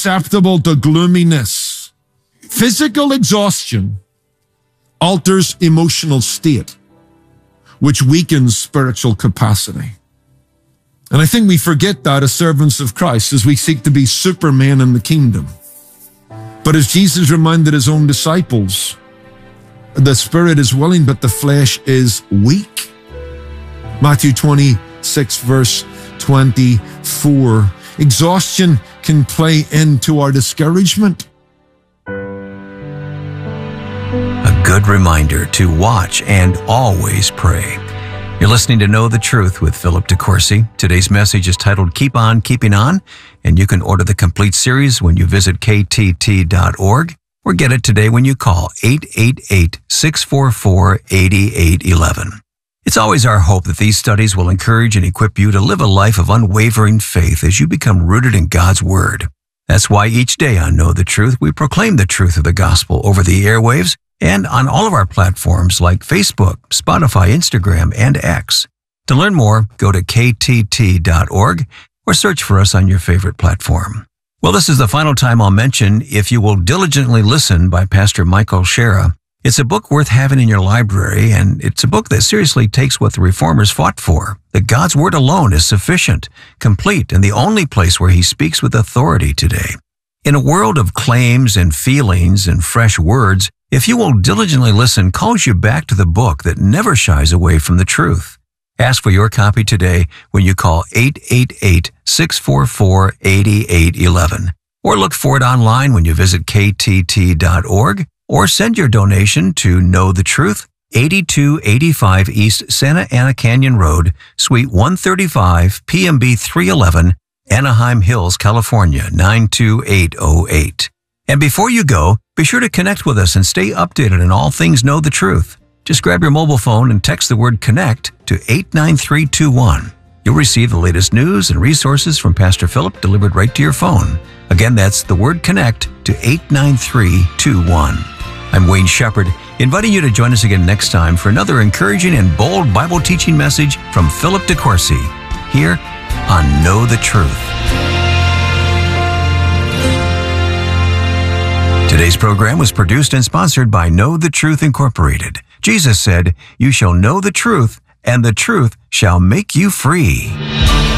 susceptible to gloominess. Physical exhaustion alters emotional state, which weakens spiritual capacity. And I think we forget that as servants of Christ as we seek to be supermen in the kingdom. But as Jesus reminded his own disciples, the spirit is willing, but the flesh is weak. Matthew 26, verse 24. Exhaustion can play into our discouragement. A good reminder to watch and always pray. You're listening to Know the Truth with Philip DeCourcy. Today's message is titled Keep On Keeping On, and you can order the complete series when you visit ktt.org or get it today when you call 888-644-8811. It's always our hope that these studies will encourage and equip you to live a life of unwavering faith as you become rooted in God's Word. That's why each day on Know the Truth, we proclaim the truth of the gospel over the airwaves and on all of our platforms like Facebook, Spotify, Instagram, and X. To learn more, go to ktt.org or search for us on your favorite platform. Well, this is the final time I'll mention If You Will Diligently Listen by Pastor Michael Shera. It's a book worth having in your library, and it's a book that seriously takes what the Reformers fought for, that God's Word alone is sufficient, complete, and the only place where He speaks with authority today. In a world of claims and feelings and fresh words, If You Will Diligently Listen calls you back to the book that never shies away from the truth. Ask for your copy today when you call 888-644-8811, or look for it online when you visit ktt.org, or send your donation to Know the Truth, 8285 East Santa Ana Canyon Road, Suite 135, PMB 311, Anaheim Hills, California, 92808. And before you go, be sure to connect with us and stay updated on all things Know the Truth. Just grab your mobile phone and text the word CONNECT to 89321. You'll receive the latest news and resources from Pastor Philip delivered right to your phone. Again, that's the word CONNECT to 89321. I'm Wayne Shepherd, inviting you to join us again next time for another encouraging and bold Bible teaching message from Philip DeCourcy, here on Know the Truth. Today's program was produced and sponsored by Know the Truth Incorporated. Jesus said, "You shall know the truth, and the truth shall make you free."